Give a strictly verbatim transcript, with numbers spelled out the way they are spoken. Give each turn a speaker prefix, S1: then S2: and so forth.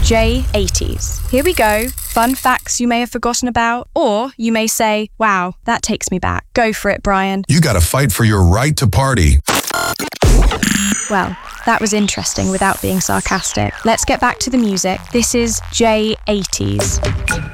S1: J eighties. Here we go. Fun facts you may have forgotten about, or you may say, wow, that takes me back. Go for it, Brian.
S2: You gotta fight for your right to party.
S1: Well, that was interesting without being sarcastic. Let's get back to the music. This is J eighties.